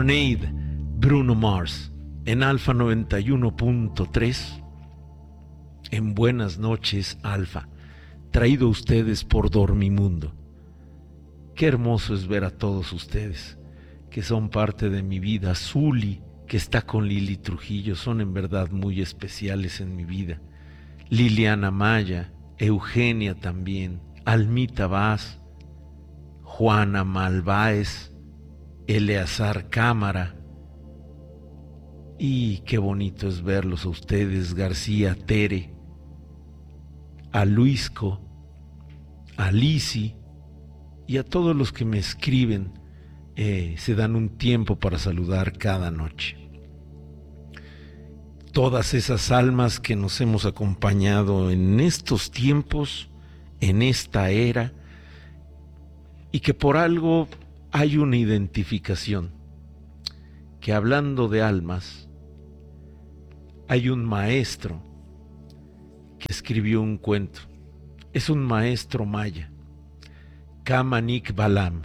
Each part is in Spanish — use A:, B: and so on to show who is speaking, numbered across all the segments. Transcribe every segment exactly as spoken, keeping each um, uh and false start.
A: Tornade, Bruno Mars, en Alfa noventa y uno punto tres. En Buenas noches, Alfa, traído a ustedes por Dormimundo. Qué hermoso es ver a todos ustedes, que son parte de mi vida. Zuli, que está con Lili Trujillo, son en verdad muy especiales en mi vida. Liliana Maya, Eugenia también, Almita Vaz, Juana Malváez, Eleazar Cámara. Y qué bonito es verlos a ustedes, García Tere, a Luisco, a Lisi y a todos los que me escriben, eh, se dan un tiempo para saludar cada noche. Todas esas almas que nos hemos acompañado en estos tiempos, en esta era, y que por algo hay una identificación, que hablando de almas, hay un maestro que escribió un cuento. Es un maestro maya, Kamanik Balam,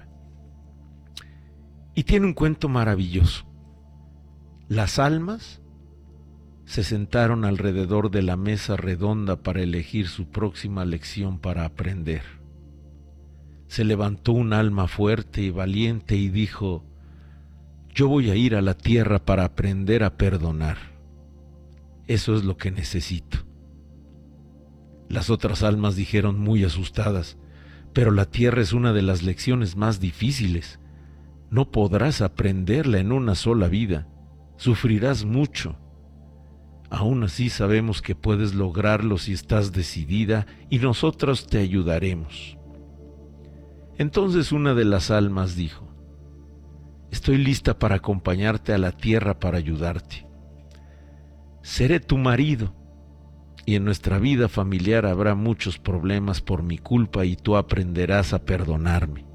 A: y tiene un cuento maravilloso. Las almas se sentaron alrededor de la mesa redonda para elegir su próxima lección para aprender. Se levantó un alma fuerte y valiente y dijo: yo voy a ir a la tierra para aprender a perdonar. Eso es lo que necesito. Las otras almas dijeron muy asustadas: pero la tierra es una de las lecciones más difíciles. No podrás aprenderla en una sola vida. Sufrirás mucho. Aún así sabemos que puedes lograrlo si estás decidida y nosotros te ayudaremos. Entonces una de las almas dijo: estoy lista para acompañarte a la tierra para ayudarte. Seré tu marido y en nuestra vida familiar habrá muchos problemas por mi culpa y tú aprenderás a perdonarme.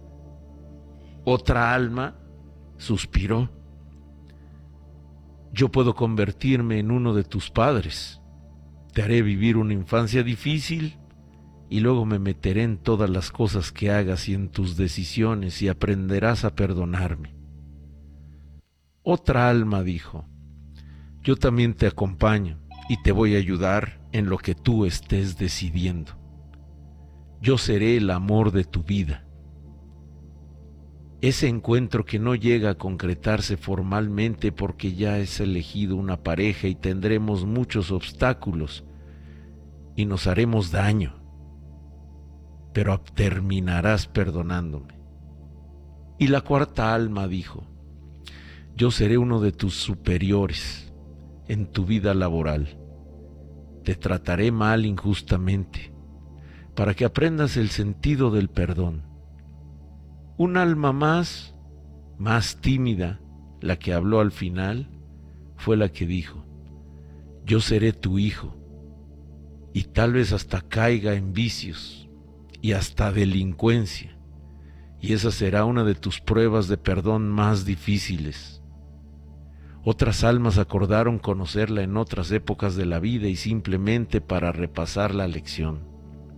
A: Otra alma suspiró: yo puedo convertirme en uno de tus padres. Te haré vivir una infancia difícil y luego me meteré en todas las cosas que hagas y en tus decisiones y aprenderás a perdonarme. Otra alma dijo: yo también te acompaño y te voy a ayudar en lo que tú estés decidiendo. Yo seré el amor de tu vida. Ese encuentro que no llega a concretarse formalmente porque ya has elegido una pareja y tendremos muchos obstáculos y nos haremos daño, pero terminarás perdonándome. Y la cuarta alma dijo: yo seré uno de tus superiores en tu vida laboral. Te trataré mal injustamente para que aprendas el sentido del perdón. Un alma más, más tímida, la que habló al final, fue la que dijo: yo seré tu hijo y tal vez hasta caiga en vicios y hasta delincuencia, y esa será una de tus pruebas de perdón más difíciles. Otras almas acordaron conocerla en otras épocas de la vida y simplemente para repasar la lección.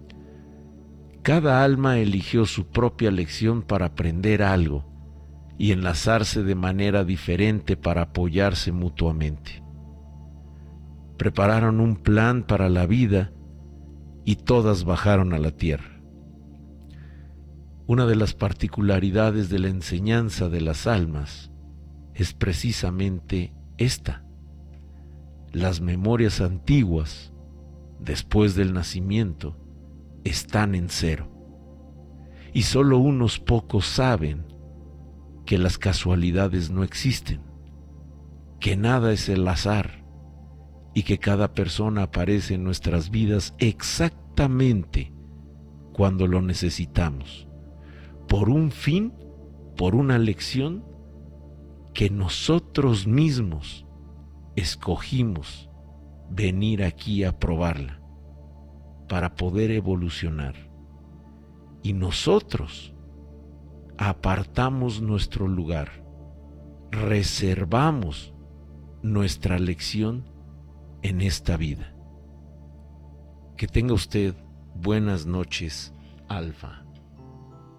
A: Cada alma eligió su propia lección para aprender algo y enlazarse de manera diferente para apoyarse mutuamente. Prepararon un plan para la vida y todas bajaron a la tierra. Una de las particularidades de la enseñanza de las almas es precisamente esta: las memorias antiguas, después del nacimiento, están en cero, y solo unos pocos saben que las casualidades no existen, que nada es el azar y que cada persona aparece en nuestras vidas exactamente cuando lo necesitamos, por un fin, por una lección que nosotros mismos escogimos venir aquí a probarla para poder evolucionar. Y nosotros apartamos nuestro lugar, reservamos nuestra lección en esta vida. Que tenga usted buenas noches, Alfa.